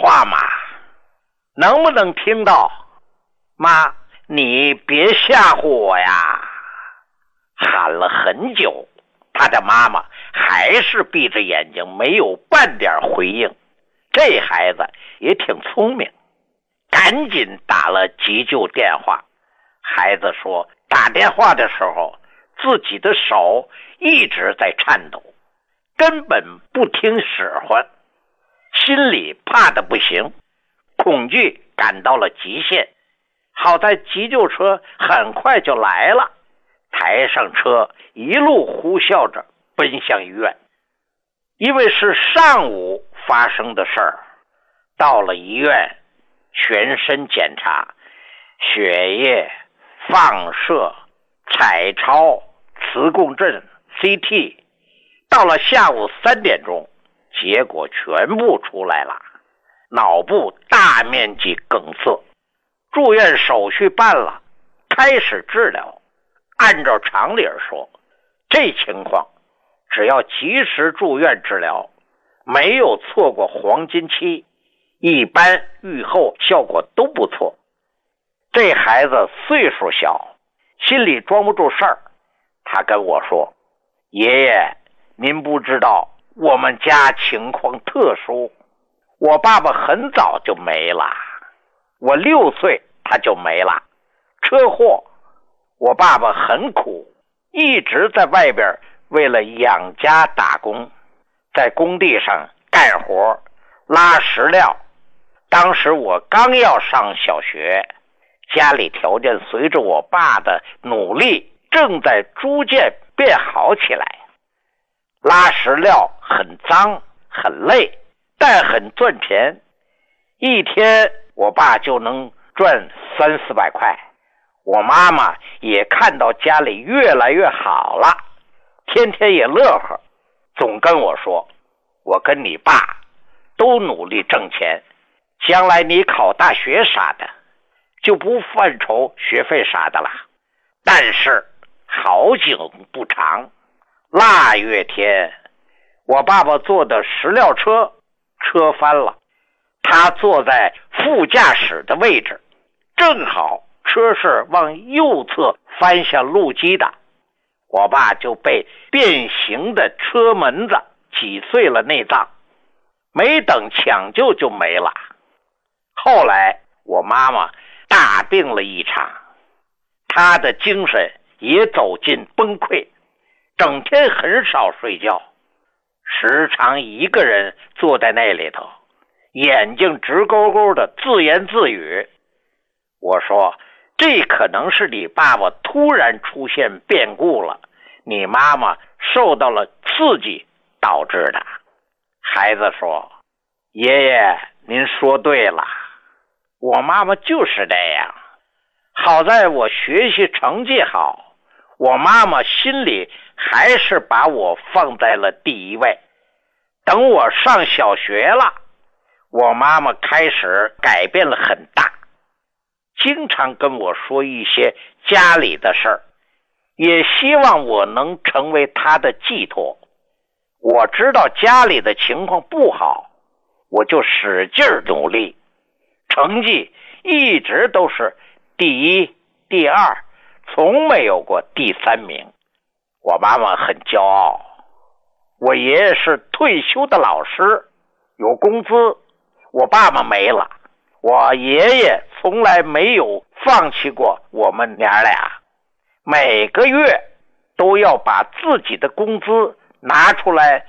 话吗？能不能听到？妈，你别吓唬我呀！喊了很久，他的妈妈还是闭着眼睛，没有半点回应。这孩子也挺聪明，赶紧打了急救电话。孩子说，打电话的时候自己的手一直在颤抖，根本不听使唤，心里怕得不行，恐惧赶到了极限。好在急救车很快就来了，抬上车，一路呼啸着奔向医院。因为是上午发生的事儿，到了医院，全身检查，血液、放射、彩超、磁共振、CT， 到了下午3点钟，结果全部出来了，脑部大面积梗塞。住院手续办了，开始治疗。按照常理说，这情况只要及时住院治疗，没有错过黄金期，一般愈后效果都不错。这孩子岁数小，心里装不住事儿，他跟我说，爷爷，您不知道我们家情况特殊，我爸爸很早就没了，我6岁他就没了，车祸。我爸爸很苦，一直在外边为了养家打工，在工地上干活，拉石料。当时我刚要上小学，家里条件随着我爸的努力正在逐渐变好起来。拉石料很脏很累，但很赚钱，一天我爸就能赚300-400块。我妈妈也看到家里越来越好了，天天也乐呵，总跟我说，我跟你爸都努力挣钱，将来你考大学啥的就不犯愁学费啥的了。但是好景不长，腊月天，我爸爸坐的石料车翻了，他坐在副驾驶的位置，正好车是往右侧翻向路基的，我爸就被变形的车门子挤碎了内脏，没等抢救就没了。后来我妈妈大病了一场，她的精神也走进崩溃，整天很少睡觉，时常一个人坐在那里头，眼睛直勾勾的自言自语。我说，这可能是你爸爸突然出现变故了，你妈妈受到了刺激导致的。孩子说，爷爷您说对了，我妈妈就是这样。好在我学习成绩好，我妈妈心里还是把我放在了第一位。等我上小学了，我妈妈开始改变了很大，经常跟我说一些家里的事儿，也希望我能成为她的寄托。我知道家里的情况不好，我就使劲努力，成绩一直都是第1、第2，从没有过第3名。我妈妈很骄傲。我爷爷是退休的老师，有工资，我爸爸没了。我爷爷从来没有放弃过我们娘俩，每个月都要把自己的工资拿出来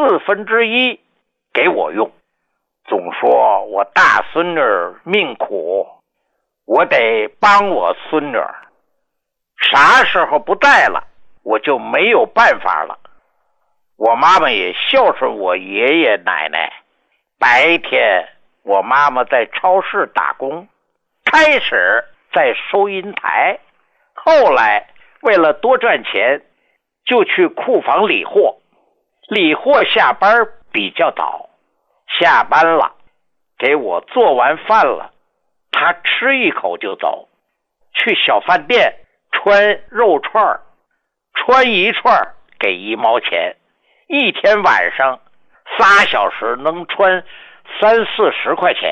1/4给我用，总说我大孙女命苦，我得帮我孙女，啥时候不在了，我就没有办法了。我妈妈也孝顺我爷爷奶奶，白天我妈妈在超市打工，开始在收银台，后来为了多赚钱，就去库房理货。理货下班比较早，下班了，给我做完饭了，他吃一口就走，去小饭店穿肉串，穿一串给1毛钱，一天晚上3小时能穿30-40块钱。